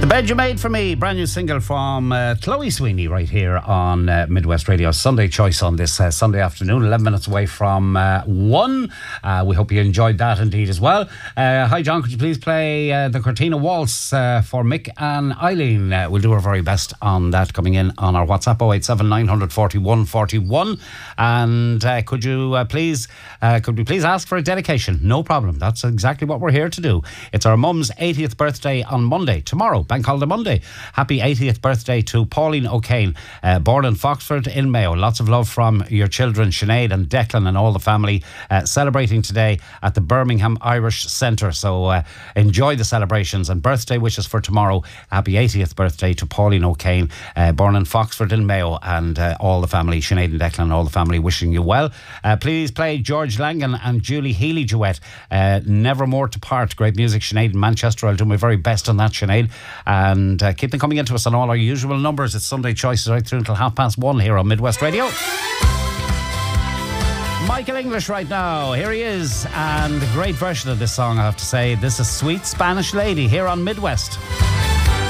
The Bed You Made For Me, brand new single from Chloe Sweeney right here on Midwest Radio. Sunday Choice on this Sunday afternoon, 11 minutes away from 1. We hope you enjoyed that indeed as well. Hi John, could you please play the Cortina Waltz for Mick and Eileen? We'll do our very best on that, coming in on our WhatsApp 087 941 41. And could we please ask for a dedication? No problem, that's exactly what we're here to do. It's our mum's 80th birthday on Monday, tomorrow, Bank Holiday Monday. Happy 80th birthday to Pauline O'Kane, born in Foxford in Mayo. Lots of love from your children Sinead and Declan and all the family, celebrating today at the Birmingham Irish Centre. So enjoy the celebrations and birthday wishes for tomorrow. Happy 80th birthday to Pauline O'Kane, born in Foxford in Mayo, and all the family, Sinead and Declan and all the family, wishing you well. Please play George Langan and Julie Healy duet, Never More to Part. Great music, Sinead in Manchester. I'll do my very best on that, Sinead. And keep them coming into us on all our usual numbers. It's Sunday Choices right through until 1:30 here on Midwest Radio. Michael English right now. Here he is. And a great version of this song, I have to say. This is Sweet Spanish Lady here on Midwest.